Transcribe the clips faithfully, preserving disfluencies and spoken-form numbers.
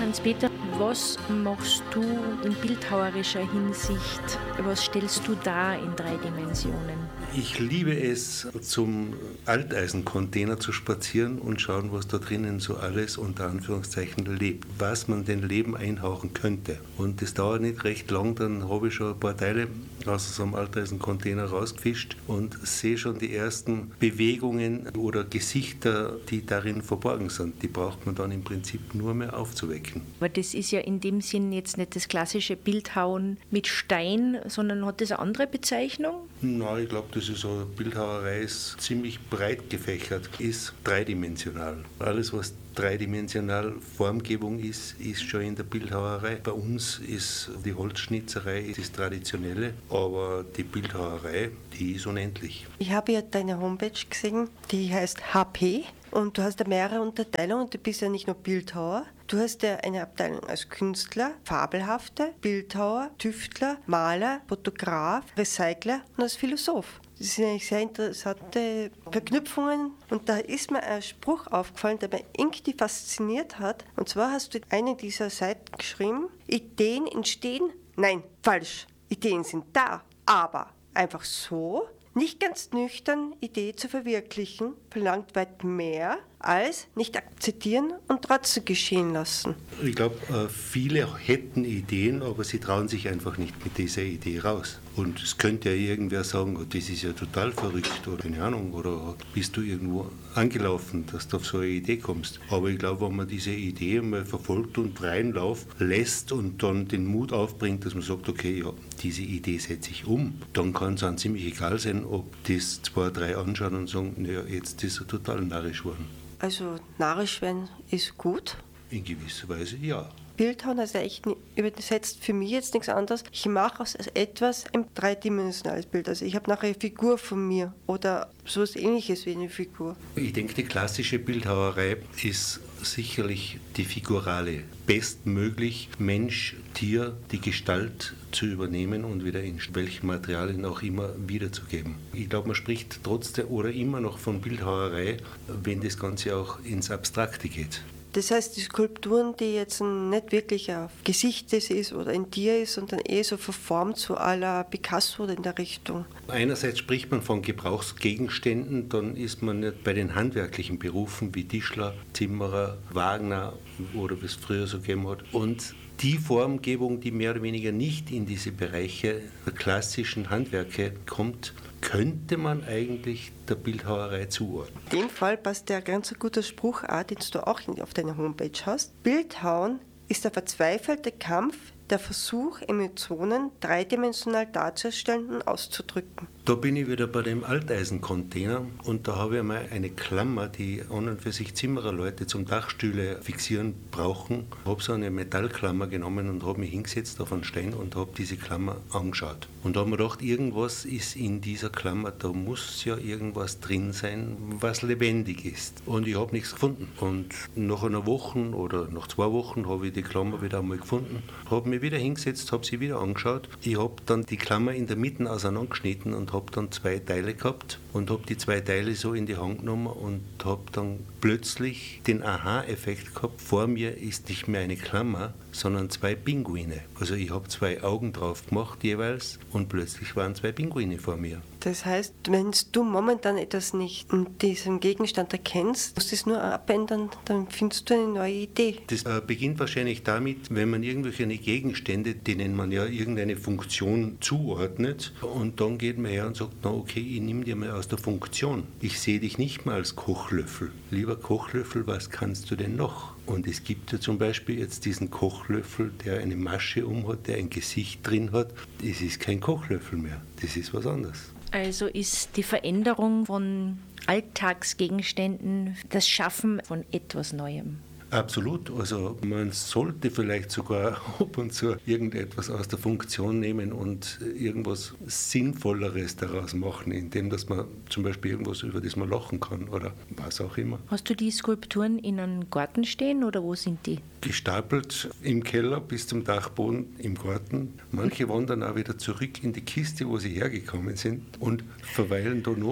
Hans-Peter, was machst du in bildhauerischer Hinsicht? Was stellst du dar in drei Dimensionen? Ich liebe es, zum Alteisencontainer zu spazieren und schauen, was da drinnen so alles unter Anführungszeichen lebt, was man dem Leben einhauchen könnte. Und das dauert nicht recht lang, dann habe ich schon ein paar Teile aus so einem Alteisencontainer rausgefischt und sehe schon die ersten Bewegungen oder Gesichter, die darin verborgen sind. Die braucht man dann im Prinzip nur mehr aufzuwecken. Aber das ist ja in dem Sinn jetzt nicht das klassische Bildhauen mit Stein, sondern hat das eine andere Bezeichnung? Nein, ich glaube, das ist so, Bildhauerei ist ziemlich breit gefächert, ist dreidimensional. Alles, was dreidimensional Formgebung ist, ist schon in der Bildhauerei. Bei uns ist die Holzschnitzerei das Traditionelle, aber die Bildhauerei, die ist unendlich. Ich habe ja deine Homepage gesehen, die heißt H P und du hast ja mehrere Unterteilungen und du bist ja nicht nur Bildhauer. Du hast ja eine Abteilung als Künstler, Fabelhafte, Bildhauer, Tüftler, Maler, Fotograf, Recycler und als Philosoph. Das sind eigentlich sehr interessante Verknüpfungen und da ist mir ein Spruch aufgefallen, der mich irgendwie fasziniert hat. Und zwar hast du in einer dieser Seiten geschrieben, Ideen entstehen, nein, falsch, Ideen sind da, aber einfach so, nicht ganz nüchtern, Idee zu verwirklichen, verlangt weit mehr als nicht akzeptieren und trotzdem geschehen lassen. Ich glaube, viele hätten Ideen, aber sie trauen sich einfach nicht mit dieser Idee raus. Und es könnte ja irgendwer sagen, oh, das ist ja total verrückt oder keine Ahnung, oder bist du irgendwo angelaufen, dass du auf so eine Idee kommst. Aber ich glaube, wenn man diese Idee mal verfolgt und freien Lauf lässt und dann den Mut aufbringt, dass man sagt, okay, ja, diese Idee setze ich um, dann kann es dann ziemlich egal sein, ob das zwei, drei anschauen und sagen, naja, jetzt ist er total narrisch geworden. Also narrisch werden ist gut? In gewisser Weise ja. Bildhauen heißt ja echt übersetzt für mich jetzt nichts anderes. Ich mache aus etwas ein dreidimensionales Bild. Also ich habe nachher eine Figur von mir oder so etwas Ähnliches wie eine Figur. Ich denke, die klassische Bildhauerei ist sicherlich die figurale. Bestmöglich Mensch, Tier, die Gestalt zu übernehmen und wieder in welchen Materialien auch immer wiederzugeben. Ich glaube, man spricht trotzdem oder immer noch von Bildhauerei, wenn das Ganze auch ins Abstrakte geht. Das heißt, die Skulpturen, die jetzt nicht wirklich auf Gesicht ist oder ein Tier ist, sondern eher so verformt so à la Picasso oder in der Richtung. Einerseits spricht man von Gebrauchsgegenständen, dann ist man nicht bei den handwerklichen Berufen wie Tischler, Zimmerer, Wagner oder was es früher so gegeben hat. Und die Formgebung, die mehr oder weniger nicht in diese Bereiche der klassischen Handwerke kommt, könnte man eigentlich der Bildhauerei zuordnen. In dem Fall passt der ganz guter Spruch auch, den du auch auf deiner Homepage hast. Bildhauen ist der verzweifelte Kampf, der Versuch, Emotionen dreidimensional darzustellen und auszudrücken. Da bin ich wieder bei dem Alteisencontainer und da habe ich einmal eine Klammer, die an und für sich Zimmererleute zum Dachstühle fixieren brauchen. Ich habe so eine Metallklammer genommen und habe mich hingesetzt auf einen Stein und habe diese Klammer angeschaut. Und da habe ich mir gedacht, irgendwas ist in dieser Klammer, da muss ja irgendwas drin sein, was lebendig ist. Und ich habe nichts gefunden. Und nach einer Woche oder nach zwei Wochen habe ich die Klammer wieder einmal gefunden, habe mich wieder hingesetzt, habe sie wieder angeschaut. Ich habe dann die Klammer in der Mitte auseinandergeschnitten und habe dann zwei Teile gehabt und habe die zwei Teile so in die Hand genommen und habe dann plötzlich den Aha-Effekt gehabt. Vor mir ist nicht mehr eine Klammer, sondern zwei Pinguine. Also ich habe zwei Augen drauf gemacht jeweils und plötzlich waren zwei Pinguine vor mir. Das heißt, wenn du momentan etwas nicht in diesem Gegenstand erkennst, musst du es nur abändern, dann findest du eine neue Idee. Das äh, beginnt wahrscheinlich damit, wenn man irgendwelche Gegenstände, denen man ja irgendeine Funktion zuordnet, und dann geht man her und sagt, na okay, ich nehme dir mal aus der Funktion. Ich sehe dich nicht mal als Kochlöffel. Lieber Kochlöffel, was kannst du denn noch? Und es gibt ja zum Beispiel jetzt diesen Kochlöffel, der eine Masche umhat, der ein Gesicht drin hat. Das ist kein Kochlöffel mehr, das ist was anderes. Also ist die Veränderung von Alltagsgegenständen das Schaffen von etwas Neuem? Absolut. Also man sollte vielleicht sogar ab und zu irgendetwas aus der Funktion nehmen und irgendwas Sinnvolleres daraus machen, indem dass man zum Beispiel irgendwas, über das man lachen kann oder was auch immer. Hast du die Skulpturen in einem Garten stehen oder wo sind die? Gestapelt im Keller bis zum Dachboden im Garten. Manche wandern auch wieder zurück in die Kiste, wo sie hergekommen sind und verweilen da nur.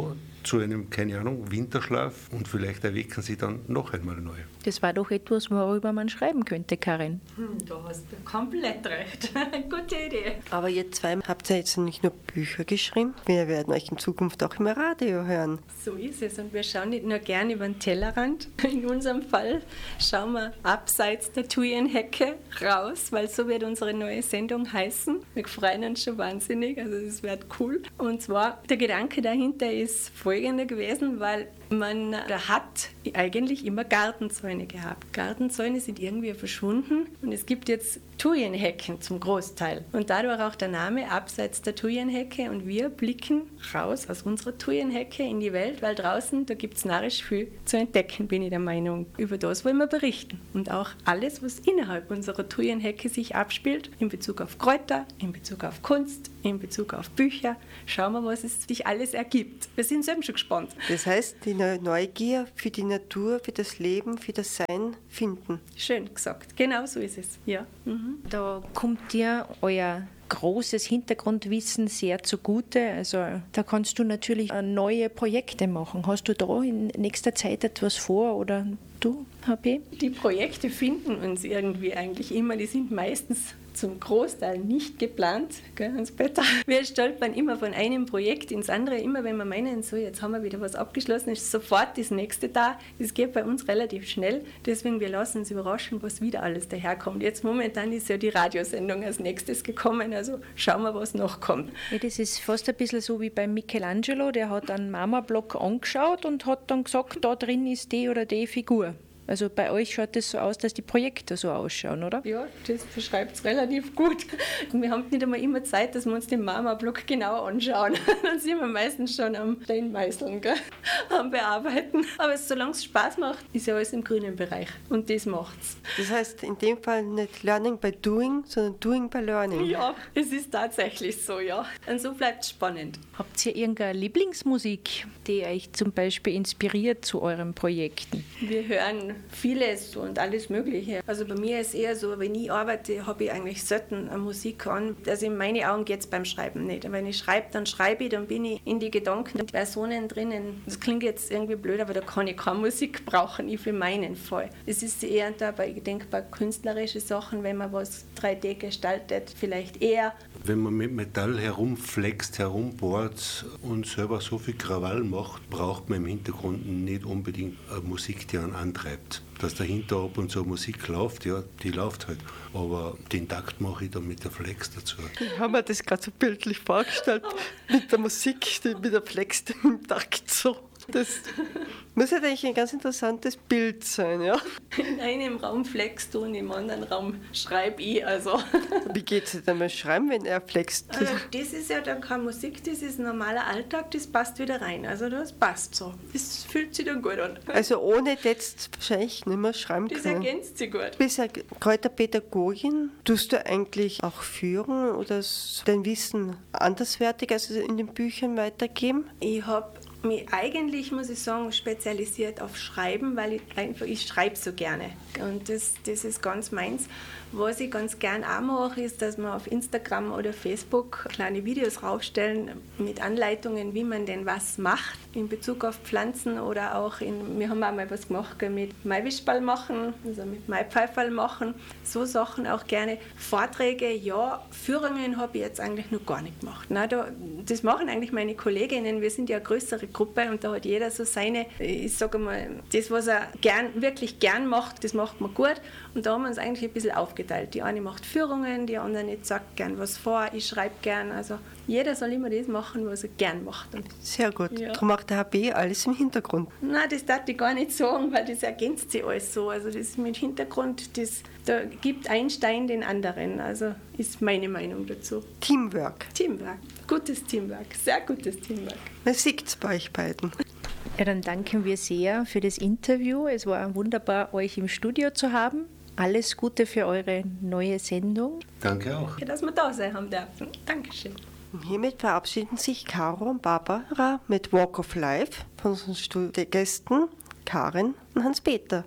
zu einem, keine Ahnung, Winterschlaf und vielleicht erwecken sie dann noch einmal neu. Das war doch etwas, worüber man schreiben könnte, Karin. Hm, da hast du komplett recht. Gute Idee. Aber ihr zwei habt ja jetzt nicht nur Bücher geschrieben, wir werden euch in Zukunft auch im Radio hören. So ist es und wir schauen nicht nur gern über den Tellerrand. In unserem Fall schauen wir abseits der Thujenhecke raus, weil so wird unsere neue Sendung heißen. Wir freuen uns schon wahnsinnig, also das wird cool. Und zwar, der Gedanke dahinter ist folgender gewesen, weil man da hat eigentlich immer Gartenzäune gehabt. Gartenzäune sind irgendwie verschwunden und es gibt jetzt Thujenhecken zum Großteil. Und dadurch auch der Name abseits der Thujenhecke und wir blicken raus aus unserer Thujenhecke in die Welt, weil draußen, da gibt es narrisch viel zu entdecken, bin ich der Meinung. Über das wollen wir berichten. Und auch alles, was innerhalb unserer Thujenhecke sich abspielt, in Bezug auf Kräuter, in Bezug auf Kunst, in Bezug auf Bücher, schauen wir, was es sich alles ergibt. Wir sind selbst schon gespannt. Das heißt, die Neugier für die Natur, für das Leben, für das Sein finden. Schön gesagt. Genau so ist es. Ja. Mhm. Da kommt dir euer großes Hintergrundwissen sehr zugute. Also da kannst du natürlich neue Projekte machen. Hast du da in nächster Zeit etwas vor oder du, H P? Die Projekte finden uns irgendwie eigentlich immer. Die sind meistens zum Großteil nicht geplant, gell, Hans-Peter? Wir stolpern immer von einem Projekt ins andere. Immer wenn wir meinen, so jetzt haben wir wieder was abgeschlossen, ist sofort das nächste da. Das geht bei uns relativ schnell. Deswegen, wir lassen uns überraschen, was wieder alles daherkommt. Jetzt momentan ist ja die Radiosendung als nächstes gekommen, also schauen wir, was noch kommt. Ja, das ist fast ein bisschen so wie bei Michelangelo, der hat einen Marmorblock angeschaut und hat dann gesagt, da drin ist die oder die Figur. Also bei euch schaut es so aus, dass die Projekte so ausschauen, oder? Ja, das beschreibt es relativ gut. Und wir haben nicht einmal immer Zeit, dass wir uns den Marmorblock genau anschauen. Dann sind wir meistens schon am Steinmeißeln, gell? Am Bearbeiten. Aber solange es Spaß macht, ist ja alles im grünen Bereich. Und das macht's. Das heißt in dem Fall nicht Learning by Doing, sondern Doing by Learning. Ja, es ist tatsächlich so, ja. Und so bleibt es spannend. Habt ihr irgendeine Lieblingsmusik, die euch zum Beispiel inspiriert zu euren Projekten? Wir hören vieles und alles Mögliche. Also bei mir ist eher so, wenn ich arbeite, habe ich eigentlich selten eine Musik an. Also in meine Augen geht es beim Schreiben nicht. Wenn ich schreibe, dann schreibe ich, dann bin ich in die Gedanken der Personen drinnen. Das klingt jetzt irgendwie blöd, aber da kann ich keine Musik brauchen, ich für meinen Fall. Es ist eher dabei, ich denke, bei künstlerischen Sachen, wenn man was drei D gestaltet, vielleicht eher. Wenn man mit Metall herumflext, herumbohrt und selber so viel Krawall macht, braucht man im Hintergrund nicht unbedingt eine Musik, die einen antreibt. Dass dahinter ab und zu Musik läuft, ja, die läuft halt. Aber den Takt mache ich dann mit der Flex dazu. Ich habe mir das gerade so bildlich vorgestellt, mit der Musik, die mit der Flex im Takt so. Das muss ja eigentlich ein ganz interessantes Bild sein, ja? In einem Raum flexst du und im anderen Raum schreibe ich, also. Wie geht es denn mal schreiben, wenn er flext? Also das ist ja dann keine Musik, das ist normaler Alltag, das passt wieder rein, also das passt so. Das fühlt sich dann gut an. Also ohne jetzt wahrscheinlich nicht mehr schreiben das können. Das ergänzt sich gut. Du bist ja Kräuterpädagogin. Tust du eigentlich auch führen oder dein Wissen anderswertig, also in den Büchern weitergeben? Ich habe mich eigentlich, muss ich sagen, spezialisiert auf Schreiben, weil ich einfach, ich schreibe so gerne. Und das, das ist ganz meins. Was ich ganz gern auch mache, ist, dass wir auf Instagram oder Facebook kleine Videos raufstellen mit Anleitungen, wie man denn was macht in Bezug auf Pflanzen oder auch in, wir haben auch mal was gemacht mit Maiwischball machen, also mit Maipfeifall machen, so Sachen auch gerne. Vorträge, ja, Führungen habe ich jetzt eigentlich noch gar nicht gemacht. Nein, da, das machen eigentlich meine Kolleginnen, wir sind ja eine größere Gruppe und da hat jeder so seine, ich sage mal, das, was er gern, wirklich gern macht, das macht man gut und da haben wir uns eigentlich ein bisschen aufgeteilt. Die eine macht Führungen, die andere nicht sagt gern was vor, ich schreibe gern, also jeder soll immer das machen, was er gern macht. Und sehr gut, ja. Darum macht der H B alles im Hintergrund. Nein, das darf ich gar nicht sagen, weil das ergänzt sich alles so, also das mit Hintergrund, das, da gibt ein Stein den anderen, also ist meine Meinung dazu. Teamwork. Teamwork, gutes Teamwork, sehr gutes Teamwork. Man sieht es bei euch beiden. Ja, dann danken wir sehr für das Interview. Es war wunderbar, euch im Studio zu haben. Alles Gute für eure neue Sendung. Danke auch. Dass wir da sein haben dürfen. Dankeschön. Und hiermit verabschieden sich Caro und Barbara mit Walk of Life von unseren Studiogästen Karin und Hans-Peter.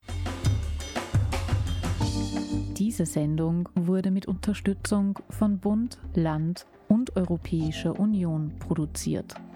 Diese Sendung wurde mit Unterstützung von Bund, Land und Europäischer Union produziert.